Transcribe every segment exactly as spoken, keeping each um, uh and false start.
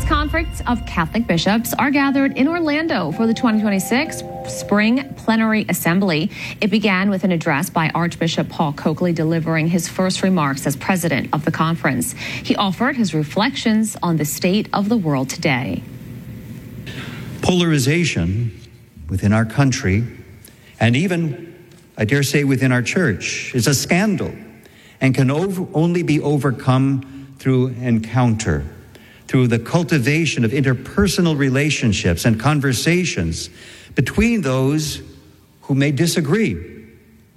U S Conference of Catholic Bishops are gathered in Orlando for the twenty twenty-six Spring Plenary Assembly. It began with an address by Archbishop Paul Coakley delivering his first remarks as president of the conference. He offered his reflections on the state of the world today. Polarization within our country, and even, I dare say, within our church, is a scandal and can over, only be overcome through encounter, through the cultivation of interpersonal relationships and conversations between those who may disagree.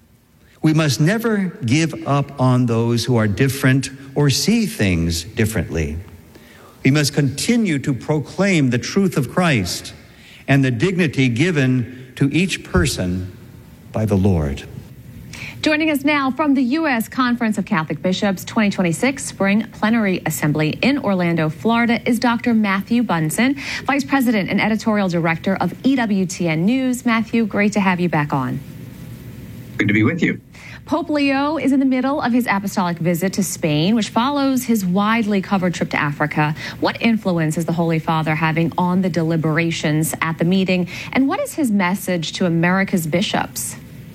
We must never give up on those who are different or see things differently. We must continue to proclaim the truth of Christ and the dignity given to each person by the Lord. Joining us now from the U S Conference of Catholic Bishops twenty twenty-six Spring Plenary Assembly in Orlando, Florida, is Doctor Matthew Bunson, Vice President and Editorial Director of E W T N News. Matthew, great to have you back on. Good to be with you. Pope Leo is in the middle of his apostolic visit to Spain, which follows his widely covered trip to Africa. What influence is the Holy Father having on the deliberations at the meeting, and what is his message to America's bishops?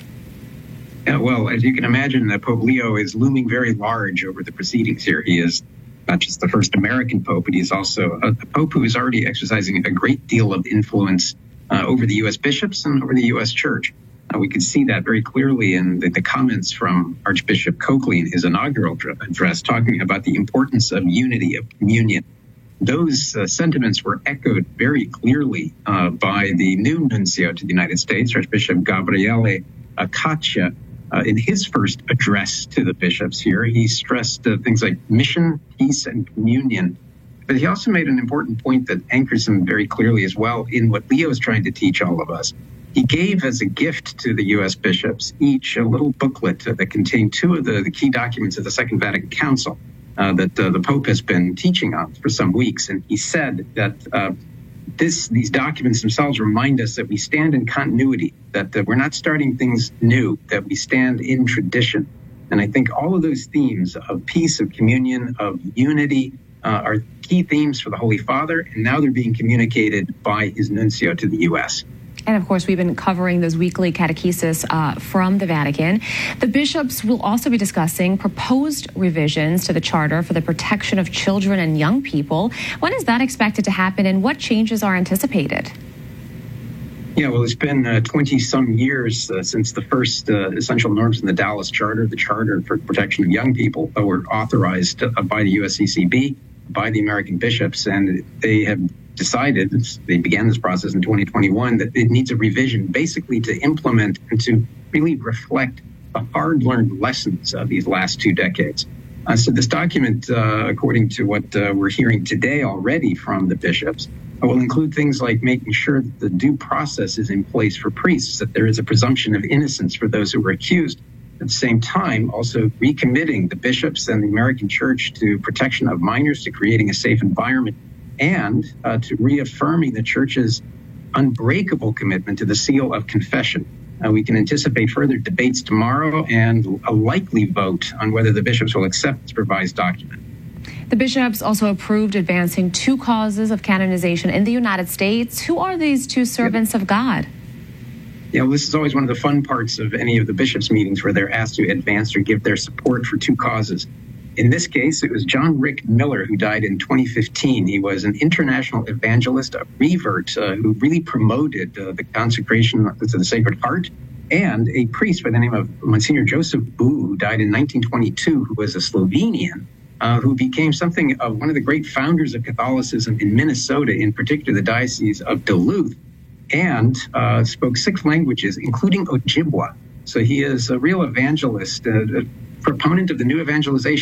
Yeah, well, as you can imagine, uh, Pope Leo is looming very large over the proceedings here. He is not just the first American pope, but he's also a, a pope who is already exercising a great deal of influence uh, over the U S bishops and over the U S church. Uh, we could see that very clearly in the, the comments from Archbishop Coakley in his inaugural address, talking about the importance of unity, of communion. Those uh, sentiments were echoed very clearly uh, by the new nuncio to the United States, Archbishop Gabriele Acaccia. Uh, in his first address to the bishops here, he stressed uh, things like mission, peace, and communion. But he also made an important point that anchors him very clearly as well in what Leo is trying to teach all of us. He gave as a gift to the U S bishops each a little booklet uh, that contained two of the, the key documents of the Second Vatican Council uh, that uh, the Pope has been teaching on for some weeks. And he said that uh, This, these documents themselves remind us that we stand in continuity, that, that we're not starting things new, that we stand in tradition. And I think all of those themes of peace, of communion, of unity uh, are key themes for the Holy Father, and now they're being communicated by his nuncio to the U S. And of course, we've been covering those weekly catechesis uh, from the Vatican. The bishops will also be discussing proposed revisions to the Charter for the Protection of Children and Young People. When is that expected to happen, and what changes are anticipated? Yeah, well, it's been uh, twenty-some years uh, since the first uh, essential norms in the Dallas Charter, the Charter for Protection of Young People, uh, were authorized uh, by the U S C C B, by the American bishops, and they have decided, they began this process in twenty twenty-one, that it needs a revision basically to implement and to really reflect the hard-learned lessons of these last two decades. Uh, so this document, uh, according to what uh, we're hearing today already from the bishops, uh, will include things like making sure that the due process is in place for priests, that there is a presumption of innocence for those who were accused. At the same time, also recommitting the bishops and the American church to protection of minors, to creating a safe environment, and uh, to reaffirming the church's unbreakable commitment to the seal of confession. Uh, we can anticipate further debates tomorrow and a likely vote on whether the bishops will accept this revised document. The bishops also approved advancing two causes of canonization in the United States. Who are these two servants yep. of God? You know, this is always one of the fun parts of any of the bishops' meetings where they're asked to advance or give their support for two causes. In this case, it was John Rick Miller who died in twenty fifteen. He was an international evangelist, a revert uh, who really promoted uh, the consecration to the Sacred Heart, and a priest by the name of Monsignor Joseph Boo, who died in nineteen twenty-two, who was a Slovenian, uh, who became something of one of the great founders of Catholicism in Minnesota, in particular the Diocese of Duluth, and uh, spoke six languages, including Ojibwa. So he is a real evangelist, a, a proponent of the new evangelization